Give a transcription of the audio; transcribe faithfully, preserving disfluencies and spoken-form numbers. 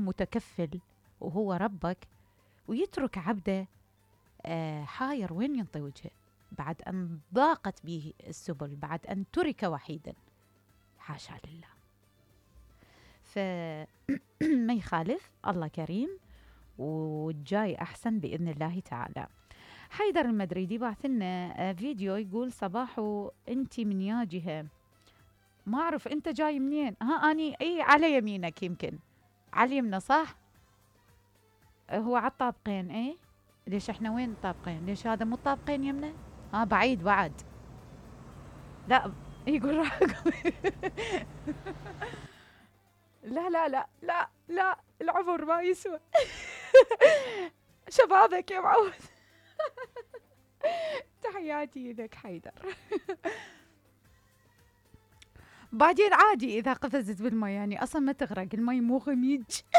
متكفل وهو ربك، ويترك عبده آه حاير وين ينطي وجهه بعد أن ضاقت به السبل، بعد أن ترك وحيدا؟ حاشا لله. فما يخالف، الله كريم والجاي أحسن بإذن الله تعالى. حيدر المدريدي بعث لنا فيديو يقول: صباحو انتي من يا جهة، ما أعرف أنت جاي منين. ها أني أي على يمينك، يمكن على اليمنى صح؟ هو على الطابقين. ايه ليش احنا وين الطابقين؟ ليش هذا مو الطابقين يمنا؟ ها بعيد بعد. لا يقول راحكم. لا لا لا لا لا، العمر ما يسوى. شبابك يا معود. تحياتي لك حيدر. بعدين عادي إذا قفزت بالماء، يعني أصلا ما تغرق، الماء مو غميج.